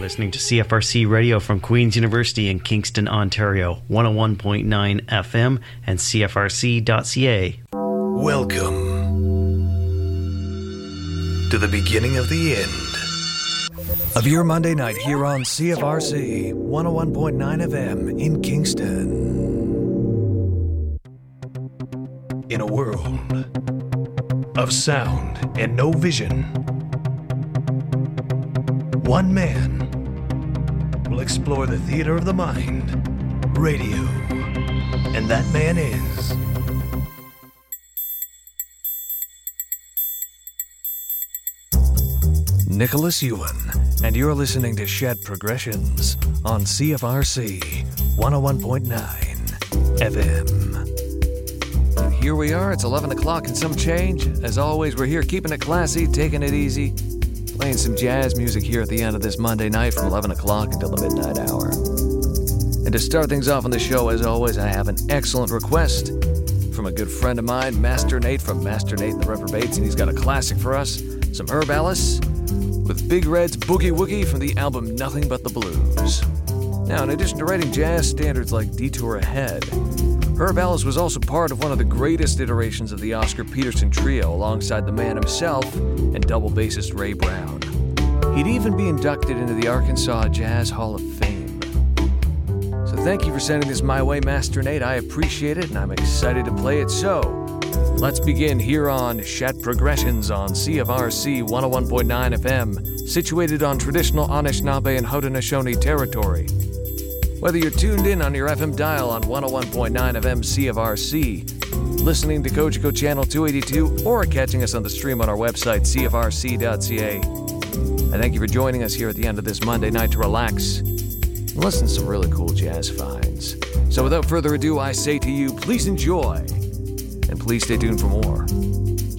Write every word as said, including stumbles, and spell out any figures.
listening to C F R C Radio from Queen's University in Kingston, Ontario, one oh one point nine F M and C F R C dot C A. Welcome to the beginning of the end of your Monday night here on C F R C one oh one point nine F M in Kingston. In a world of sound and no vision, one man will explore the theater of the mind, radio, and that man is Nicholas Ewan, and you're listening to Shed Progressions on C F R C one oh one point nine F M. And here we are, it's eleven o'clock and some change. As always, we're here keeping it classy, taking it easy, playing some jazz music here at the end of this Monday night from eleven o'clock until the midnight hour. And to start things off on the show, as always, I have an excellent request from a good friend of mine, Master Nate from Master Nate and the Reprobates, and he's got a classic for us, some Herb Ellis with Big Red's Boogie Woogie from the album Nothing But the Blues. Now, in addition to writing jazz standards like Detour Ahead, Herb Ellis was also part of one of the greatest iterations of the Oscar Peterson Trio alongside the man himself and double bassist Ray Brown. He'd even be inducted into the Arkansas Jazz Hall of Fame. So thank you for sending this my way, Master Nate. I appreciate it, and I'm excited to play it. So, let's begin here on Shed Progressions on C F R C one oh one point nine F M, situated on traditional Anishinaabe and Haudenosaunee territory. Whether you're tuned in on your F M dial on one oh one point nine F M C F R C, listening to Kojiko Channel two eighty-two, or catching us on the stream on our website, C F R C dot C A, I thank you for joining us here at the end of this Monday night to relax and listen to some really cool jazz finds. So without further ado, I say to you, please enjoy, and please stay tuned for more.